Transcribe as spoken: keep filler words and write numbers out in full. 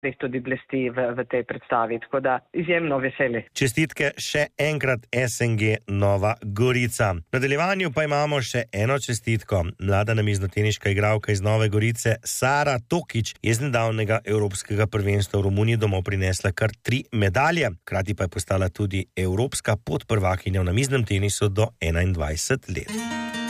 tudi blesti v, v tej predstavi, tako da izjemno veseli. Čestitke še enkrat S N G Nova Gorica. V nadaljevanju pa imamo še eno čestitko. Mlada namiznoteniška igralka iz Nove Gorice Sara Tokić je z nedavnega evropskega prvenstva v Romuniji domov prinesla kar tri medalje, hkrati pa je postala tudi evropska podprvakinja v namiznem tenisu do enaindvajset let.